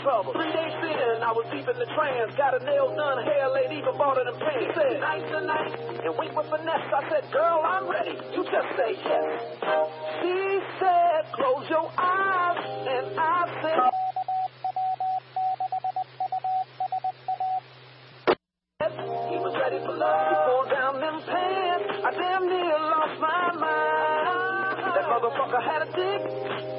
trouble. 3 days in, I was deep in the trance. Got a nails done, hair laid, even bought it in pants. She said, nice tonight, and wink with finesse. I said, girl, I'm ready. You just say yes. She said, close your eyes, and I said, he was ready for love. He pulled down them pants. I damn near lost my mind. That motherfucker had a dick.